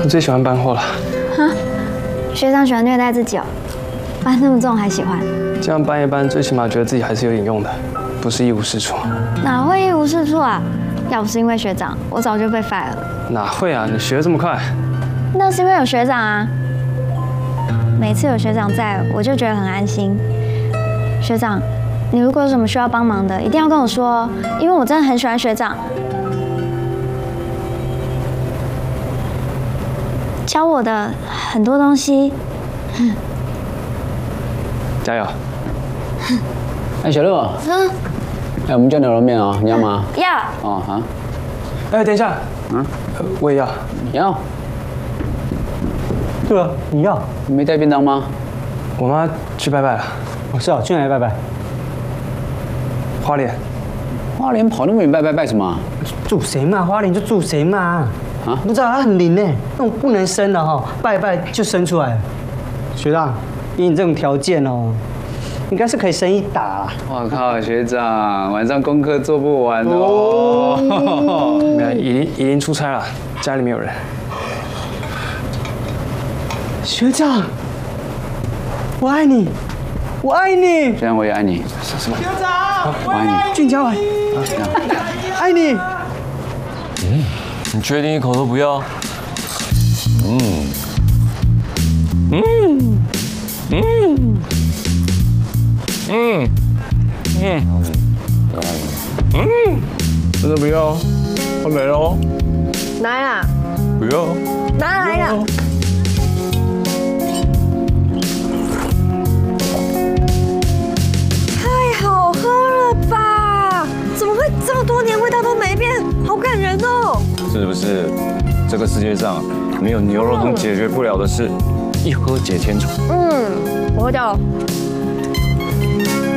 最喜欢搬货了。 哈，学长喜欢虐待自己哦，搬那么重还喜欢？ 这样搬一搬，最起码觉得自己还是有点用的，不是一无是处。 哪会一无是处啊？要不是因为学长，我早就被 fire 了。 哪会啊？你学得这么快？ 那是因为有学长啊。每次有学长在，我就觉得很安心。学长，你如果有什么需要帮忙的，一定要跟我说哦，因为我真的很喜欢学长。教我的很多东西。 加油！ 哎，小乐，哎，我们叫牛肉面哦，你要吗？ 要。 哦，好。 哎，等一下，我也要。 你要？ 对啊，你要？ 你没带便当吗？ 我妈去拜拜了。 哦，是啊，去哪里拜拜？ 花莲。 花莲跑那么远拜什么啊？ 祝谁嘛，花莲就祝谁嘛。 啊？ 不知道他很灵呢，那种不能生的哈，拜拜就生出来了。学长，以你这种条件哦，应该是可以生一打啦。 我靠，学长，晚上功课做不完哦。 没有，已经出差了，家里没有人。 学长，我爱你，我爱你。 学长，我也爱你。 什么？ 学长， 我爱你。 俊娇，爱你。 你确定一口都不要？真的不要？快没了。 来啦！ 不要。 拿来了。太好喝了吧？怎么会这么多年味道都没变？好感人哦！ 是不是？这个世界上没有牛肉汤解决不了的事，一喝解千愁。 我喝掉了。